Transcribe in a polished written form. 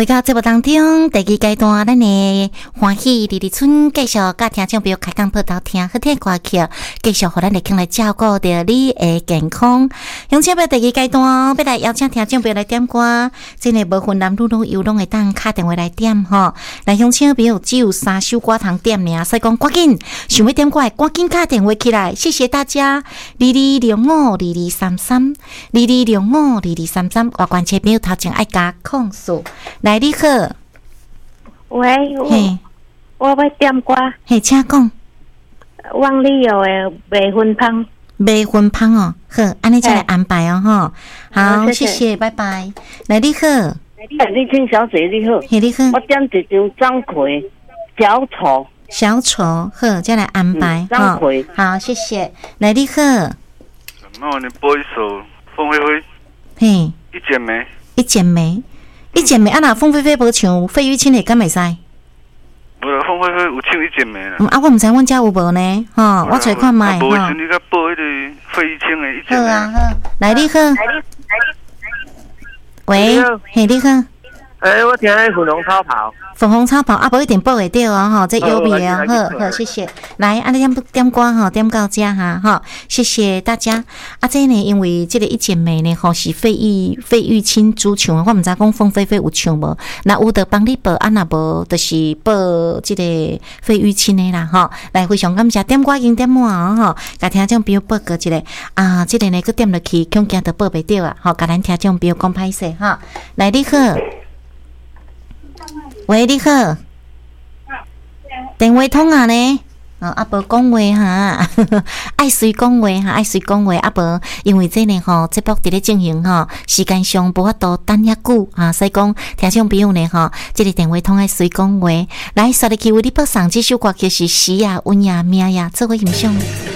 回到节目当中，第二阶段，咱的欢喜丽丽村继续甲听众朋友开讲报道，听好听歌曲，继续互咱来来照顾着你的健康。乡亲们，第二阶段要来邀请听众朋友来点歌，真的无分男女老幼拢会当打电话来点吼。来乡亲朋友只有3首歌通点尔，所以讲赶紧想要点歌，赶紧打电话起来。谢谢大家，22052233 22052233，外关切朋友头前爱加控诉。来，你好。 喂，我要点歌。 嘿，请讲。 汪丽友的《未婚芳》。 未婚芳哦，好，安尼再来安排哦，吼。好，谢谢，拜拜。来，你好。 你听小姐你好。 嘿，你好。 我点一张张奎《小丑》。 小丑，好，再来安排。 张奎。 好，谢谢。来，你好。 那我播一首《凤飞飞》。 嘿。 一剪梅。 一剪梅。一剪梅啊，那凤飞飞无唱费玉清的，敢袂使？ 无啦，凤飞飞有唱一剪梅啦。 我毋知阮遮有无呢？吼，我找看卖。 无时阵你甲播迄个费玉清的一剪梅。 好啊，好。来，你好。喂，嘿，你好。 我听粉红超跑。 粉红超跑啊，无一定报会到啊，吼，这优美啊，好，谢谢。来，啊，你点歌吼，点到这哈，吼，谢谢大家。啊，这呢，因为这个一剪梅呢，吼是费玉清主唱的，我毋知讲凤飞飞有唱无，那有得帮你报，啊，那无就是报这个费玉清的啦，吼。来，非常感谢点歌已经点满吼，甲听众朋友报告一个啊，这个呢，佮点落去，恐惊都报袂到啊，吼，甲咱听众朋友讲歹势哈。来，你好。喂，你好，电话通啊呢？啊无讲话哈，爱随讲话哈，爱随讲话啊无，因为这呢吼，节目伫咧进行吼，时间上无法度等遐久啊，所以讲听众朋友呢吼，这个电话通爱随讲话，来刷入去为你播送这首歌曲是诗呀、温呀、命呀，做伙欣赏。